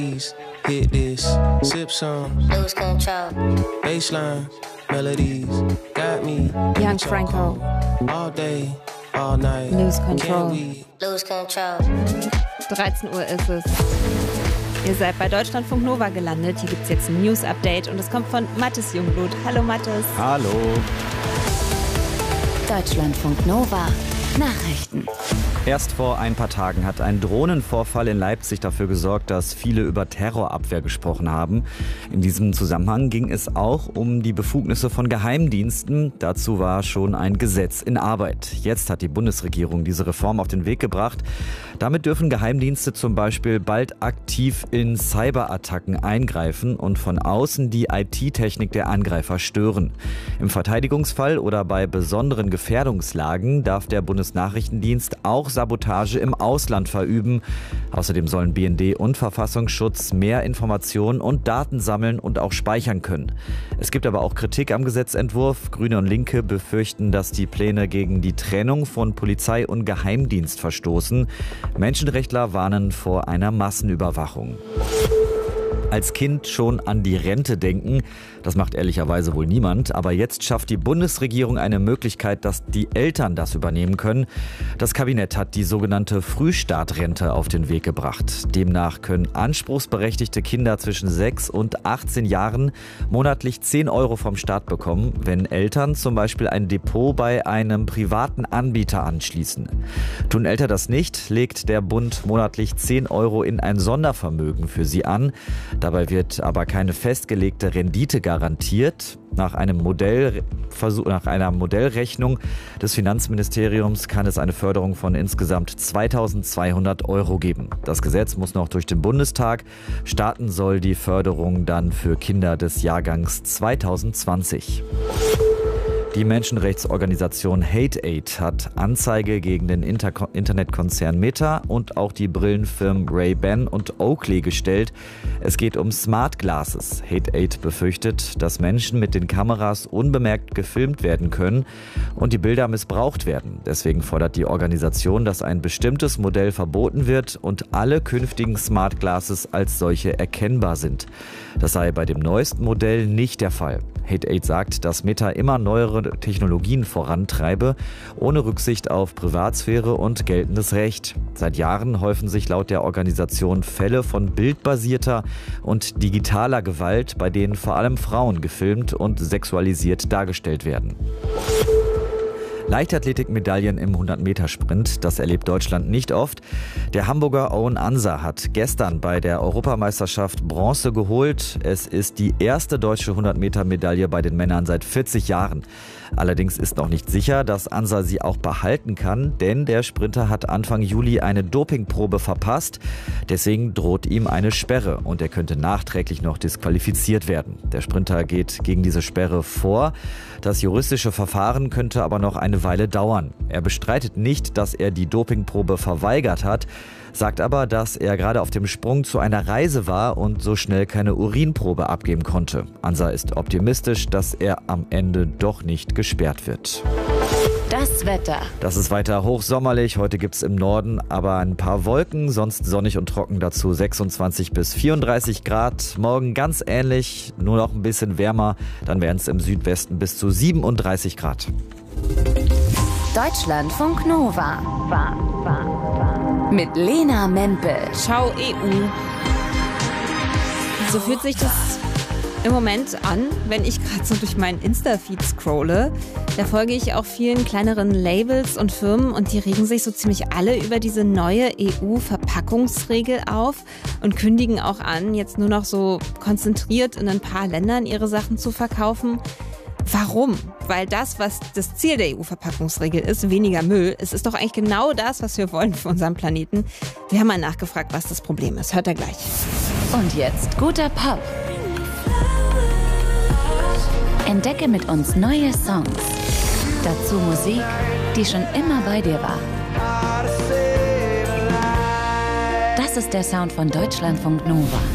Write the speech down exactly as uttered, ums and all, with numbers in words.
Hit this, sip some, lose control. Baseline, melodies, got me. Young Franco. All day, all night. Lose control. Lose control. dreizehn Uhr ist es. Ihr seid bei Deutschlandfunk Nova gelandet. Hier gibt es jetzt ein News-Update und es kommt von Mathis Jungblut. Hallo Mathis. Hallo. Deutschlandfunk Nova. Nachrichten. Erst vor ein paar Tagen hat ein Drohnenvorfall in Leipzig dafür gesorgt, dass viele über Terrorabwehr gesprochen haben. In diesem Zusammenhang ging es auch um die Befugnisse von Geheimdiensten. Dazu war schon ein Gesetz in Arbeit. Jetzt hat die Bundesregierung diese Reform auf den Weg gebracht. Damit dürfen Geheimdienste zum Beispiel bald aktiv in Cyberattacken eingreifen und von außen die I T-Technik der Angreifer stören. Im Verteidigungsfall oder bei besonderen Gefährdungslagen darf der Bundesnachrichtendienst auch Sabotage im Ausland verüben. Außerdem sollen B N D und Verfassungsschutz mehr Informationen und Daten sammeln und auch speichern können. Es gibt aber auch Kritik am Gesetzentwurf. Grüne und Linke befürchten, dass die Pläne gegen die Trennung von Polizei und Geheimdienst verstoßen. Menschenrechtler warnen vor einer Massenüberwachung. Als Kind schon an die Rente denken, das macht ehrlicherweise wohl niemand. Aber jetzt schafft die Bundesregierung eine Möglichkeit, dass die Eltern das übernehmen können. Das Kabinett hat die sogenannte Frühstartrente auf den Weg gebracht. Demnach können anspruchsberechtigte Kinder zwischen sechs und achtzehn Jahren monatlich zehn Euro vom Staat bekommen, wenn Eltern zum Beispiel ein Depot bei einem privaten Anbieter anschließen. Tun Eltern das nicht, legt der Bund monatlich zehn Euro in ein Sondervermögen für sie an. Dabei wird aber keine festgelegte Rendite garantiert. Nach einem Modellversuch, nach einer Modellrechnung des Finanzministeriums kann es eine Förderung von insgesamt zweitausendzweihundert Euro geben. Das Gesetz muss noch durch den Bundestag. Starten soll die Förderung dann für Kinder des Jahrgangs zweitausendzwanzig. Die Menschenrechtsorganisation Hate-Aid hat Anzeige gegen den Inter- Internetkonzern Meta und auch die Brillenfirmen Ray-Ban und Oakley gestellt. Es geht um Smart Glasses. Hate-Aid befürchtet, dass Menschen mit den Kameras unbemerkt gefilmt werden können und die Bilder missbraucht werden. Deswegen fordert die Organisation, dass ein bestimmtes Modell verboten wird und alle künftigen Smart Glasses als solche erkennbar sind. Das sei bei dem neuesten Modell nicht der Fall. Hate-Aid sagt, dass Meta immer neuere Technologien vorantreibe, ohne Rücksicht auf Privatsphäre und geltendes Recht. Seit Jahren häufen sich laut der Organisation Fälle von bildbasierter und digitaler Gewalt, bei denen vor allem Frauen gefilmt und sexualisiert dargestellt werden. Leichtathletik-Medaillen im hundert-Meter-Sprint, das erlebt Deutschland nicht oft. Der Hamburger Owen Ansa hat gestern bei der Europameisterschaft Bronze geholt. Es ist die erste deutsche hundert-Meter-Medaille bei den Männern seit vierzig Jahren. Allerdings ist noch nicht sicher, dass Ansa sie auch behalten kann, denn der Sprinter hat Anfang Juli eine Dopingprobe verpasst. Deswegen droht ihm eine Sperre und er könnte nachträglich noch disqualifiziert werden. Der Sprinter geht gegen diese Sperre vor. Das juristische Verfahren könnte aber noch eine Weile dauern. Er bestreitet nicht, dass er die Dopingprobe verweigert hat, sagt aber, dass er gerade auf dem Sprung zu einer Reise war und so schnell keine Urinprobe abgeben konnte. Ansa ist optimistisch, dass er am Ende doch nicht gesperrt wird. Das Wetter. Das ist weiter hochsommerlich. Heute gibt es im Norden aber ein paar Wolken, sonst sonnig und trocken, dazu sechsundzwanzig bis vierunddreißig Grad. Morgen ganz ähnlich, nur noch ein bisschen wärmer. Dann wären es im Südwesten bis zu siebenunddreißig Grad. Deutschlandfunk Nova. War, war, war. Mit Lena Mempel. Ciao E U. So fühlt sich das im Moment an, wenn ich gerade so durch meinen Insta-Feed scrolle. Da folge ich auch vielen kleineren Labels und Firmen und die regen sich so ziemlich alle über diese neue E U-Verpackungsregel auf und kündigen auch an, jetzt nur noch so konzentriert in ein paar Ländern ihre Sachen zu verkaufen. Warum? Weil das, was das Ziel der E U-Verpackungsregel ist, weniger Müll, es ist doch eigentlich genau das, was wir wollen für unseren Planeten. Wir haben mal nachgefragt, was das Problem ist. Hört ihr gleich. Und jetzt guter Pop. Entdecke mit uns neue Songs. Dazu Musik, die schon immer bei dir war. Das ist der Sound von Deutschlandfunk Nova.